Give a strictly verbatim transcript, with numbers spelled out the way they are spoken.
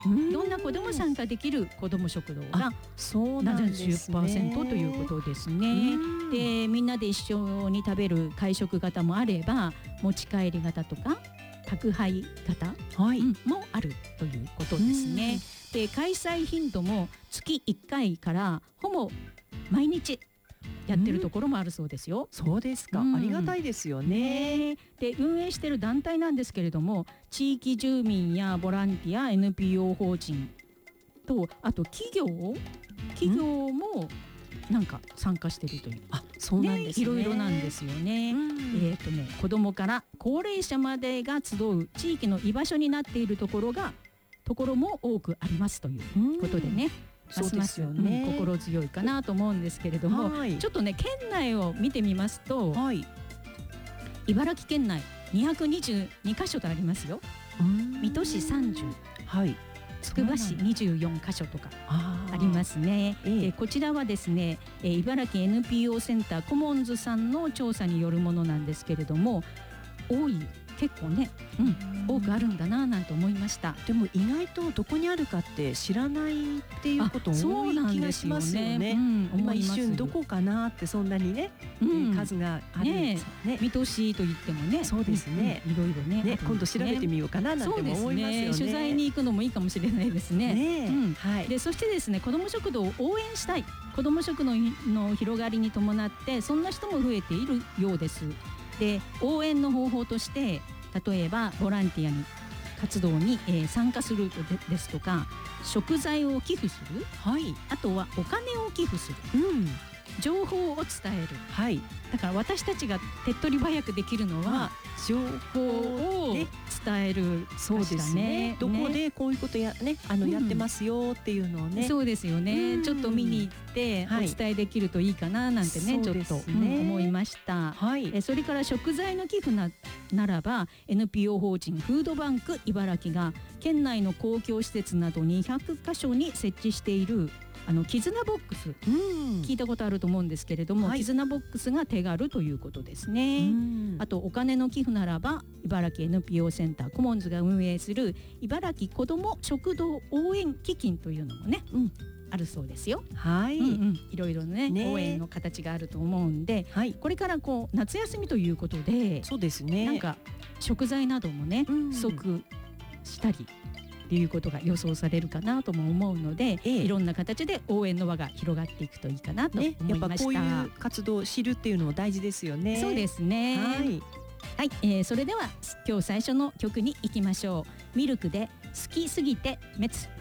どんな子でも参加できる子ども食堂がななじゅっパーセントということですね。でみんなで一緒に食べる会食型もあれば、持ち帰り型とか宅配型、はいうん、もあるということですね。で開催頻度も月いっかいからほぼ毎日やってるところもあるそうですよ。 そうですか、うん、ありがたいですよね。 で運営している団体なんですけれども、地域住民やボランティア エヌピーオー 法人と、あと企業企業もなんか参加しているという、 あ、そうなんですね。 いろいろなんですよね。えーとね子どもから高齢者までが集う地域の居場所になっているところがところも多くありますということでね、ますます、うん、心強いかなと思うんですけれども、はい、ちょっとね県内を見てみますと、はい、茨城県内にひゃくにじゅうにかしょとありますよ。水戸市さんじゅう、はい、つくば市にじゅうよんかしょとかありますね。ええ、こちらはですね、えー、茨城 エヌピーオー センターコモンズさんの調査によるものなんですけれども、多い結構ね、うん、多くあるんだななんて思いました。 でも意外とどこにあるかって知らないっていうこと多い気がしますよね。今一瞬どこかなってそんなにね、うんえー、数があるんですね。 水戸市と言ってもね、 そうですね、 うんうん、いろいろ ね, ね今度調べてみようかななんても思いますよね。 そうですね、取材に行くのもいいかもしれないですね。ね、うんはい、でそしてですね、子ども食堂を応援したい、子ども食堂の広がりに伴ってそんな人も増えているようです。で応援の方法として、例えばボランティアに活動に、えー、参加する で, ですとか、食材を寄付する、はい、あとはお金を寄付する、うん、情報を伝える、はい、だから私たちが手っ取り早くできるのは情報を伝える、 そうですね、どこでこういうことや、ね、あのやってますよっていうのをね、 そうですよね、うん、ちょっと見に行ってお伝えできるといいかななんてね、はい、ちょっと、ねうん、思いました、はい、えそれから食材の寄付 な, ならば エヌピーオー 法人フードバンク茨城が県内の公共施設などにひゃくかしょに設置しているあの絆ボックス、うん、聞いたことあると思うんですけれども、はい、絆ボックスが手軽ということですね。うんあとお金の寄付ならば茨城 エヌピーオー センターコモンズが運営する茨城子ども食堂応援基金というのもね、うん、あるそうですよ。はい、うんうん、いろいろ ね, ね応援の形があると思うんで、はい、これからこう夏休みということで、 そうですね、 なんか食材などもね、うん、不足したりということが予想されるかなとも思うので、ええ、いろんな形で応援の輪が広がっていくといいかなと思いました、ね、やっぱこういう活動を知るっていうのも大事ですよね。 そうですね、はい、はい、えー、それでは今日最初の曲に行きましょう。ミルクで好きすぎて滅。